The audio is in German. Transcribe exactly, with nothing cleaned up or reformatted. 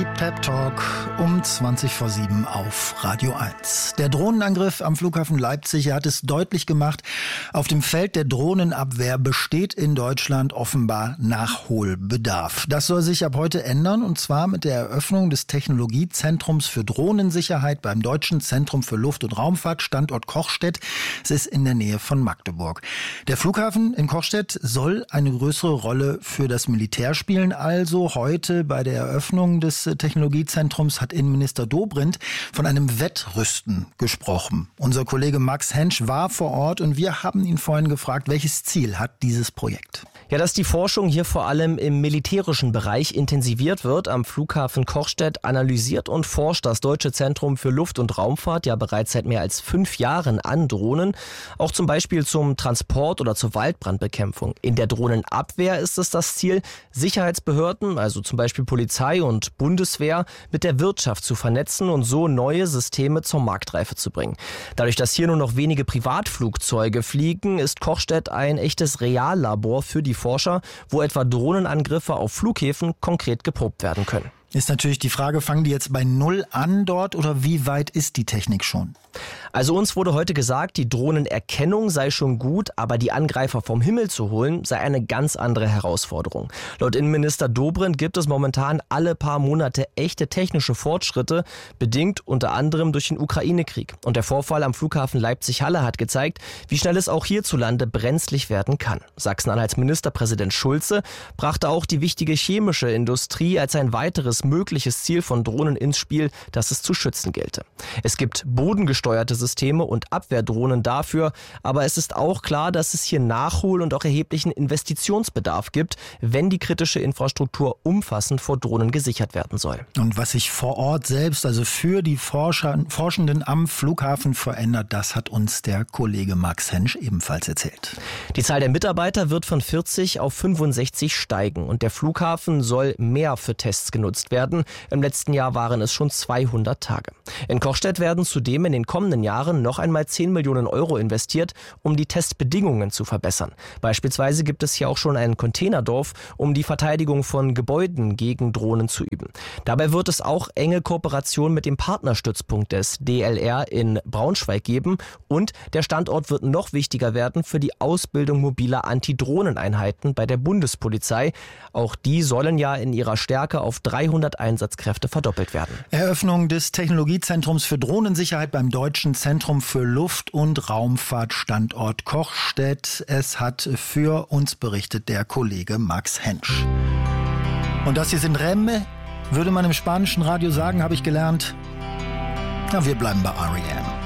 Pep Talk um zwanzig vor sieben auf Radio eins. Der Drohnenangriff am Flughafen Leipzig hat es deutlich gemacht, auf dem Feld der Drohnenabwehr besteht in Deutschland offenbar Nachholbedarf. Das soll sich ab heute ändern, und zwar mit der Eröffnung des Technologiezentrums für Drohnensicherheit beim Deutschen Zentrum für Luft- und Raumfahrt, Standort Kochstedt. Es ist in der Nähe von Magdeburg. Der Flughafen in Kochstedt soll eine größere Rolle für das Militär spielen. Also heute bei der Eröffnung des Technologiezentrums hat Innenminister Dobrindt von einem Wettrüsten gesprochen. Unser Kollege Max Hensch war vor Ort und wir haben ihn vorhin gefragt, welches Ziel hat dieses Projekt? Ja, dass die Forschung hier vor allem im militärischen Bereich intensiviert wird. Am Flughafen Kochstedt analysiert und forscht das Deutsche Zentrum für Luft- und Raumfahrt ja bereits seit mehr als fünf Jahren an Drohnen. Auch zum Beispiel zum Transport oder zur Waldbrandbekämpfung. In der Drohnenabwehr ist es das Ziel, Sicherheitsbehörden, also zum Beispiel Polizei und Bundeswehr, mit der Wirtschaft zu vernetzen und so neue Systeme zur Marktreife zu bringen. Dadurch, dass hier nur noch wenige Privatflugzeuge fliegen, ist Kochstedt ein echtes Reallabor für die Forscher, wo etwa Drohnenangriffe auf Flughäfen konkret geprobt werden können. Ist natürlich die Frage, fangen die jetzt bei Null an dort oder wie weit ist die Technik schon? Also uns wurde heute gesagt, die Drohnenerkennung sei schon gut, aber die Angreifer vom Himmel zu holen, sei eine ganz andere Herausforderung. Laut Innenminister Dobrindt gibt es momentan alle paar Monate echte technische Fortschritte, bedingt unter anderem durch den Ukraine-Krieg. Und der Vorfall am Flughafen Leipzig-Halle hat gezeigt, wie schnell es auch hierzulande brenzlig werden kann. Sachsen-Anhalts Ministerpräsident Schulze brachte auch die wichtige chemische Industrie als ein weiteres mögliches Ziel von Drohnen ins Spiel, das es zu schützen gelte. Es gibt bodengesteuerte Systeme und Abwehrdrohnen dafür, aber es ist auch klar, dass es hier Nachhol- und auch erheblichen Investitionsbedarf gibt, wenn die kritische Infrastruktur umfassend vor Drohnen gesichert werden soll. Und was sich vor Ort selbst, also für die Forscher, Forschenden am Flughafen verändert, das hat uns der Kollege Max Hensch ebenfalls erzählt. Die Zahl der Mitarbeiter wird von vierzig auf fünfundsechzig steigen und der Flughafen soll mehr für Tests genutzt werden. Im letzten Jahr waren es schon zweihundert Tage. In Kochstedt werden zudem in den kommenden Jahren noch einmal zehn Millionen Euro investiert, um die Testbedingungen zu verbessern. Beispielsweise gibt es hier auch schon ein Containerdorf, um die Verteidigung von Gebäuden gegen Drohnen zu üben. Dabei wird es auch enge Kooperation mit dem Partnerstützpunkt des D L R in Braunschweig geben und der Standort wird noch wichtiger werden für die Ausbildung mobiler Antidrohneneinheiten bei der Bundespolizei. Auch die sollen ja in ihrer Stärke auf dreihundert Einsatzkräfte verdoppelt werden. Eröffnung des Technologiezentrums für Drohnensicherheit beim Deutschen Zentrum für Luft- und Raumfahrt, Standort Kochstedt. Es hat für uns berichtet der Kollege Max Hensch. Und das hier sind Remme, würde man im spanischen Radio sagen, habe ich gelernt. Na, wir bleiben bei R E M.